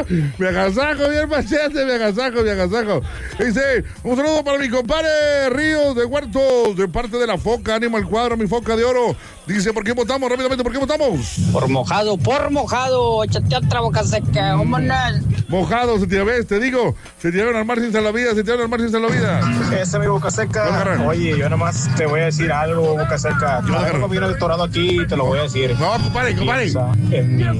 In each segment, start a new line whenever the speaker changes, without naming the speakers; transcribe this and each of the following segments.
Me agasajo, bien machete, me agasajo. Dice, un saludo para mi compadre Ríos de Huertos, de parte de la Foca, ánimo al cuadro, mi Foca de oro. Dice, ¿por qué votamos? Rápidamente, ¿por qué votamos?
Por mojado, échate otra boca seca, vámonos.
Mojado, se tiraron al mar sin salvavidas,
Ese mi boca seca. Oye, yo nomás te voy a decir algo, boca seca. Yo no vino el torado aquí y te lo voy a decir.
No, compadre.
Piensa en mí.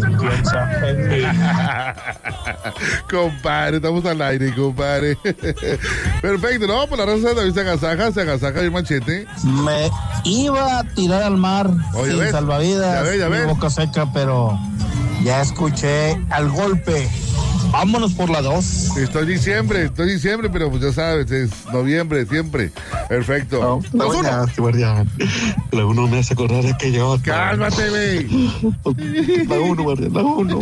Compadre, estamos al aire, compadre. Perfecto, no, pues la raza de David se agasaja el machete.
Me iba a tirar al mar sin
¿ves?
salvavidas,
Ya ves.
boca seca, pero ya escuché al golpe. Vámonos por la 2.
Estoy diciembre, pero pues ya sabes, es noviembre, siempre. Perfecto.
No, guardián. La 1 me hace acordar de que yo.
Cálmate, güey.
La 1, guardián, la 1.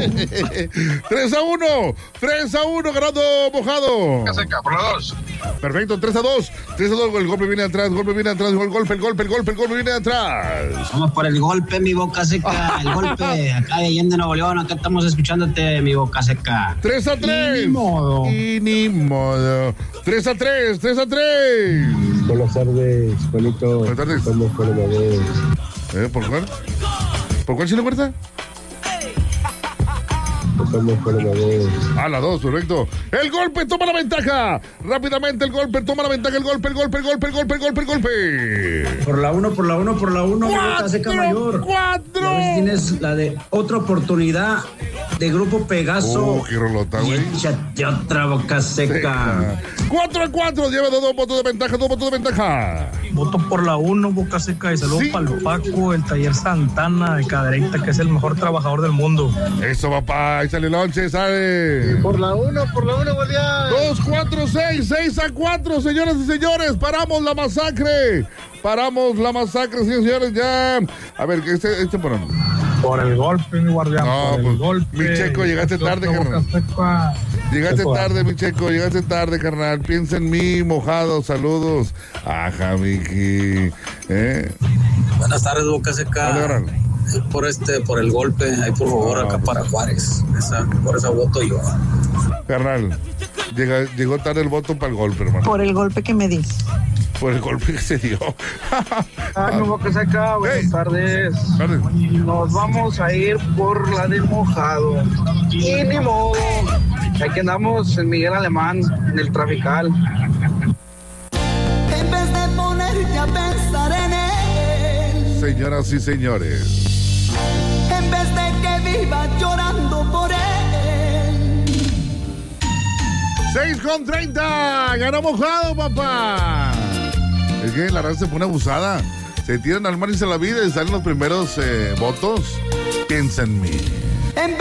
3-1, ganando Mojado.
Por la 2.
Perfecto, 3-2, el golpe viene atrás, el golpe viene atrás.
Vamos por el golpe, mi boca seca, el golpe. Acá de Allende, Nuevo León, acá estamos escuchándote, mi boca seca.
3-3. Y ni modo. 3-3.
Buenas tardes, Juanito.
Buenas tardes.
Estamos con la vez.
¿Por cuál? ¿Por cuál, Chile Huerta?
Estamos con la vez.
La 2, perfecto. El golpe toma la ventaja. Rápidamente el golpe toma la ventaja. El golpe.
Por la 1, mi boca seca mayor.
4.
A ver si tienes la de otra oportunidad de Grupo Pegaso.
Qué rolota, güey.
Échate otra boca seca.
4-4, lleva 2 votos de ventaja,
Voto por la 1, boca seca, y saludos para el Paco, el taller Santana de Cadereyta, que es el mejor trabajador del mundo.
Eso, papá, ahí sale el lonche, sale.
Por la 1, guardián.
6-4, señoras y señores, paramos la masacre, señores, ya. A ver, este por dónde.
Por el golpe, mi guardián.
No,
por el golpe.
Mi Checo, llegaste tarde, carnal. Llegaste tarde, mi Checo, carnal. Piensa en mí, Mojado, saludos. Ajá, Miki.
Buenas tardes, boca seca. Por el golpe, ahí por favor, acá para Juárez. Por esa voto yo.
Carnal, llegó tarde el voto para el golpe, hermano.
Por el golpe que me diste.
Por el golpe que se dio.
Mi boca seca, buenas tardes. Nos vamos a ir por la de Mojado. Y ni modo. Aquí andamos en Miguel Alemán, en el Trafical.
En vez de ponerte a pensar en él,
señoras y señores,
en vez de que viva llorando por él.
6:30, ganó Mojado, papá. Es que la raza se pone abusada. Se tiran al mar y se la vida y salen los primeros votos. Piensa en mí.
En vez